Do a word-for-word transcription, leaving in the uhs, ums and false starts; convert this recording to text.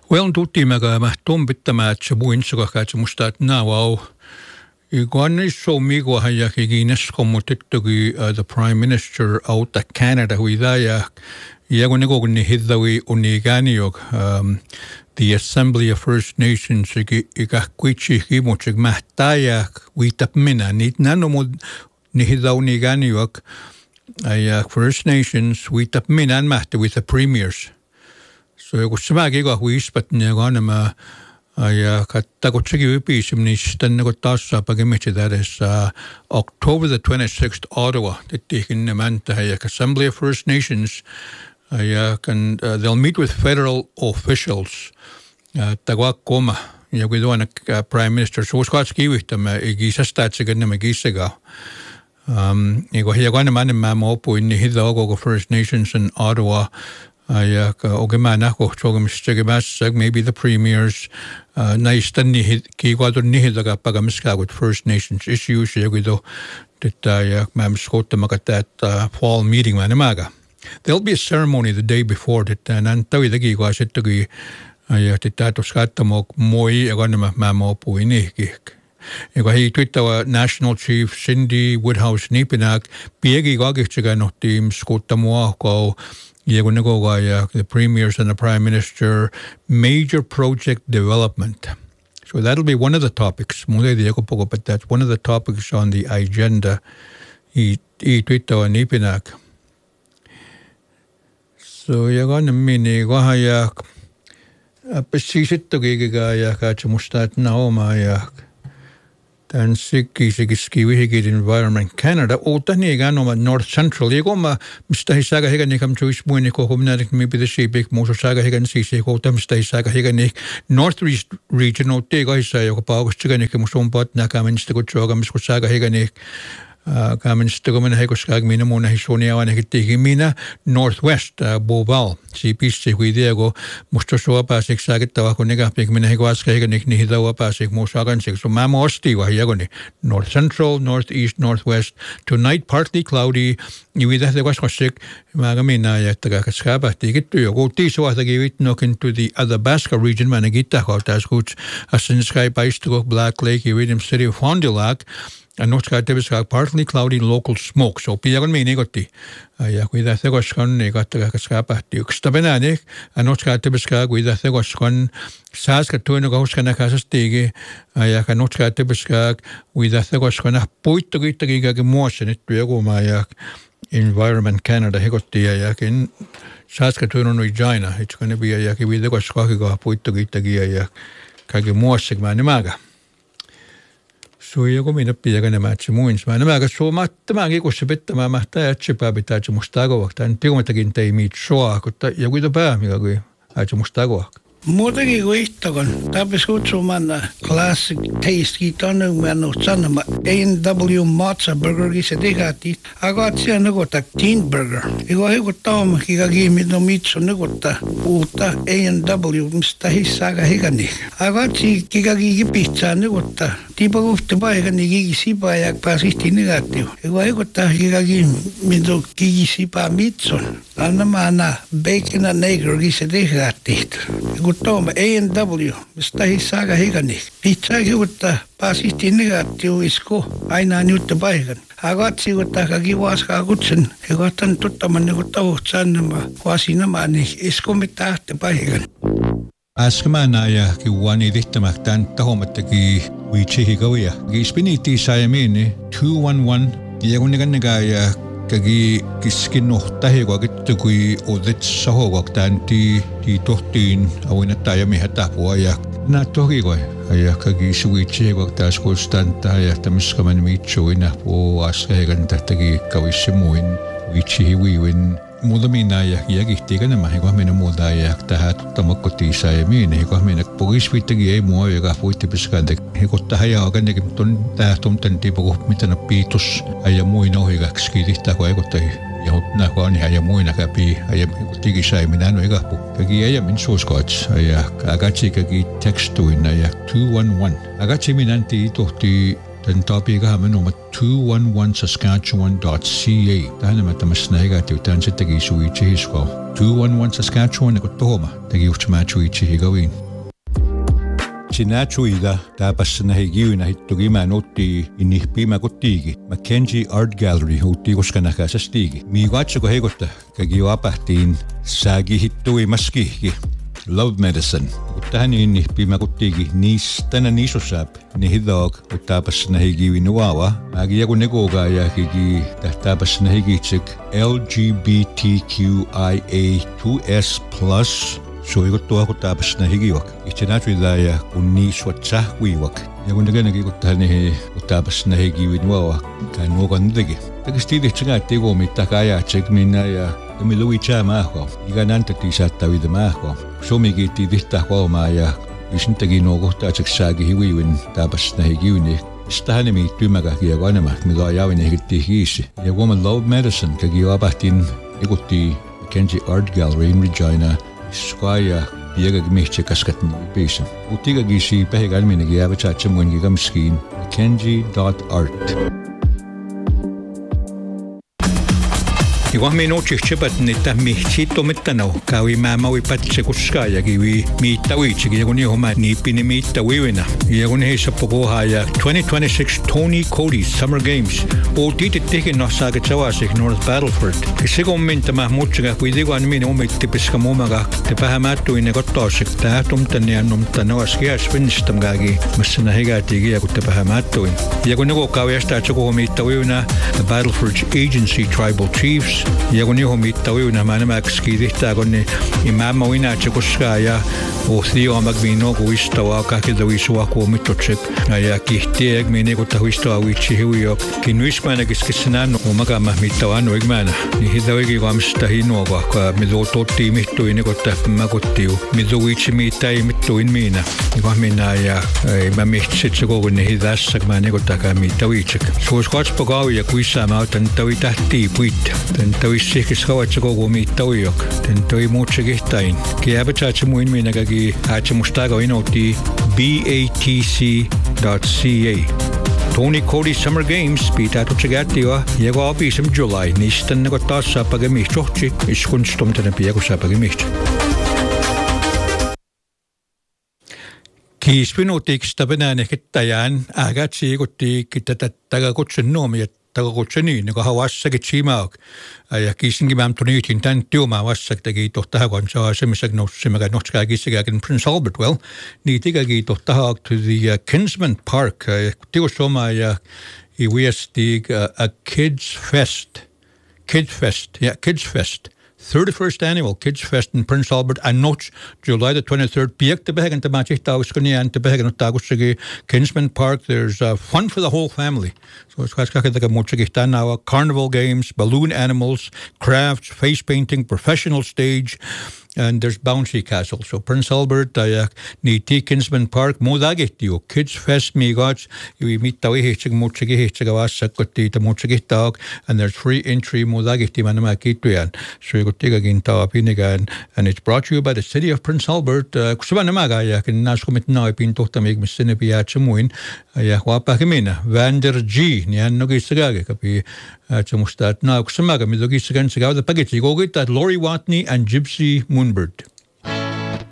Well, tutti mega mä tompittamaa, että se muinsakaan, että musta, että nää wow. Iguan is so migo haya kigines kommutettugi the Prime Minister out of Canada huida ja ja kun nego ni hiddawi uniganiok um the Assembly of First Nations igi ikahkuichi himochig mahtaya uitap mina nit nanomod ni hidda uniganiok ja First Nations uitap mina mahta with the premiers. So joku semmäkin joka huispat ne kanama ja kattakotsegi ypisim niistä niinku taas saapakimiksi tässä October the twenty-sixth Ottawa tettiikin ne mäntä ja Assembly of First Nations ja kan uh, they'll meet with federal officials takwa koma ja kun tuonne Prime Minister suuskaatski yhtämä ikisasta että sekä nämä kissegaa um niinku ja kun nämä nämä mopuin niin hidda koko First Nations in Ottawa ja oikein näkökulmasta maybe the premiers näistä niihin kiikuatun niihin takapakamiskaa with First Nations issues ja kuido tätä ja mä skottamaga tätä fall meeting mä nämäga. There'll be a ceremony the day before tätä näntää teki kun asettukin ja tätä tuskattamoo moi ja kun mä mä mopuin niihin. Ja kun hei tuittava National Chief Cindy Woodhouse Nipinak piegi kaikista nohtiin skottamoa kau ja kun negoga ja the premiers and the Prime Minister major project development. So that'll be one of the topics. Mulle ei tiedä poco, but that's one of the topics on the agenda. I i tuittava nipinak. So ja kun mini kohan ja pesisittokiikiga ja katso musta että naoma ja tämän sikki-sikki-skivihikin Environment Canada. Uutta niinkään oma North Central. Ja kun mä, mistä hi saaga hikan niinkään tuis muini koko minä me pitä siipik muussa saaga hikan siis ja koko mistä hi saaga hikan niik North East Region on teika hissa joka paukasta sikan niinkään musta on paat näkämistä kun tjoga missä saaga hikan niik Käämistä kun minä heikoskaag minä muuna hissuunia aina hittiikin minä Northwest Boval. Si pissi huidia kun musta sua pääsik saakittavaa kun nekahpiik minä heiko aska eikä niihin taua pääsik muussa akansik. So mä mosti vaan hiekoni North Central, North East, Northwest. Tonight partly cloudy. Niin viitä te koskosik mä minä ja että kaskaa pähtiikin työ. Kun tiisuahtakin vitnokin to the Athabasca region mä nekittää kohtaas kuts asin sky paistukok Black Lake ja William City of Fond du Lac. And not got to partly cloudy local smoke. So piakan meni kotti. Ja kuida se koskan ne katta kaskapahti. Yksistä penääni. And not got to be kuida se koskan saaska tuina kauskana kasastigi. Ja not got to be kuida se koskan puitto kiittäkin kaiken muassa nyt jokumaa ja Environment Canada hekotti ja jakin saaska tuina on Regina. It's gonna be ja kuida koskakin puitto kiittäkin ja kaiken muassa mä nimäkä. Sui joku minä pitäkö nämä etsi muins. Mä nämä kanssa suu tämänkin kun se pitämään mähtää etsipää pitää etsi musta akovakta. En tiumattakin tei miit soa, mutta joku ito pää, mikä kui etsi musta akovakta. Muutenkin kuin ihtakon. Täpis kutsumaan classic taste kiitonne, kun mä en ole sanoma. A and W Matza Burgerkin se tehäti. Aga et siellä nukota Teen Burger. Ego heikottaa oma kikakin, mitä mitso nukota uutta A and W, mistä hissää aika hikani. Aga et si kikakin pihtsää nukota. Tiipa kohti paikan, niin kikisipaa ja pääsihti negatiivu. Ego heikottaa kikakin, mitä kikisipaa mitson. Anna mä anna bacon and eggerkin se tehäti. Ego Toma A and W, mistä hissää aika hikani. Pihtsää kivuttaa pääsihti negatiivu isko aina nyutta paikan. Agatsi kuttaa kaki vaaskaa kutsen. Ja kohtan tuttaman niin kuin tavoht sannama. Kuasinamaan niin isko mitään ahte paikan. Äskemäänä ja kiuani lihtämäk tämän tahomattakin viitsihikavia. Kispiniitti saajamiini two one one. Ja kun nekannekään ja kaki kiskin nohtahi kuakittu kui odet sahokuak tämän ti tohtiin avoinetta ja mihin tapua ja nää toki koi. Ja kaki suitsi kuak taas kustantaa ja tämmöskaman mitsuina po askeikan tähtäkin kavissi muin viitsihi viivin. Muuta minä ja kihtiikä nämä, joka minä muuta ja tähän tuttamakko tiisää ja minä, joka minä poisviittakin ei mua, joka puitti piskään. Joka tähän ja aikanekin, mutta on tähän tuomten tiipaku, mitä ne piitus ja muina ohikaksi kiitihtää, kun eikottai. Ja näkö on ihan ja muina käpi, ja tikisää ei minä no eikä puu. Kaki ei ja min suuskoits, ja agatsi kaki tekstuina ja two one one. Agatsi minä tii tohti den tabiga men nummer two one one saskatchewan dot c a tahana matamasna higa tiutan sa tagi suichi hisko two one one Saskatchewan ko toma tagi uchmachu ichi higawin Chinachuida tapas na higiwin na hitugima noti inihpima kotigi Mackenzie Art Gallery huti koskanaka sa stigi miwatsu ko hegota kagiwapahtin sagi hitui maski Love Medicine Kutahani inihpima kotigi nis tana nisosap ni hidog tapas na higiwin nuwawa agi ako negoga ya higi tapas na higitsik L G B T Q I A two S plus So iko tuwa ko tapos na higiwak. Ichinacho idaya kuni swatsa wiwak. Yago naga nagi ko tani ko tapos na higiwin wawa. Kano kandagi. Tagastidi tsinga tigo mitakaya check minaya. Kamiluwi cha maako. Iga nanta tisa tawid maako. So migi tidita ko maya. Isintagi no ko ta check sagi hiwiwin tapos na higiwin. Istahani mi tumaga kiyago nama. Miga yawin higiti hisi. Yago ma Love Medicine kagiwapahtin ikuti Mackenzie Art Gallery in Regina. Skaya biega gmichte kaskat pesa. Utiga gisi pehegal minigi abachacha mwengi gamskin mackenzie dot art. Igual me no chichipat nita michito metano kawi mama wi patse kuskaya giwi mi tawi chigi yaguni homa ni pini mi tawiwina yaguni hesa pogo haya twenty twenty-six Tony Cody Summer Games o titi tiki no saga chawasik North Battleford kisigo minta mahmuchiga kuidigo anmini umi tipiska mumaga tipahamatu inegotosik tahatum tanya numtano askia swinstam gagi masana higa tigi yagu tipahamatu yaguni go kawi hasta choko homi tawiwina the Battleford Agency Tribal Chiefs Yaguni homi tawi na mana makski dihta gonni imama wina chekuskaya o thio magvino guistawa ka kedawiswa ko mitochek aya kihtieg mene ko tawistawa wichi hiyo kinwismana kiskisnan o maga mahmitawano igmana ni hidawigi gamstahino ga ka midoto timito ine ko tapmagotiu midowichi mitai mito inmina igmina ya mamitsitsego gonni hidasak mane ko takamitawichek so squats pogawi kuisa mautan tawita ti puit Tawi sikis kawatsako gumi tawiyok. Ten tawi mochagihtain. Kaya bachacha mo inmi nagagi hacha mustaga inoti B A T C dot C A. Tony Cody Summer Games pita to chagatiwa yago abisam July nistan nagotas sa pagamichochi iskunstom tanapiyago sa pagamicht. Kiispinotik stabenane kittayan agatsi gutti kitataga kutsen nomi Tagakutseni niko hawassak chimaak ja kisingi mam tuniitin tän tiuma wassak tagi tohtaha konsa semisak nossimaga notska kisigakin Prince Albert well ni tigagi tohtaha to the uh, Kinsman Park uh, tigo soma ja i wiestig uh, a kids fest kids fest yeah kids fest thirty-first annual Kids Fest in Prince Albert and Notch, July the twenty-third. Piek te behagen te matchig taguskuni and te behagen tagussigi Kinsman Park. There's uh, fun for the whole family. So it's quite like a mochig now. Carnival games, balloon animals, crafts, face painting, professional stage. And there's Bouncy Castle. So Prince Albert, uh, ni ti Kinsman Park, mo dagitio. Kids Fest, me gods, you meet tawi hitchig, mochig hitchig awasak, kotti ta mochig tag, and there's free entry, mo dagiti manamakitu. So you go take again tawa pinigan, and it's brought to you by the city of Prince Albert. Kusabanamaga, ya can naskomit na ipintohta mig misinipiachamuin, ya wapakimina, Vander G, nian nogisagage, kapi. Chamustat na kusamaga midogi sigan sigaw the pagiti go get that Lori Watney and Gypsy Moonbird.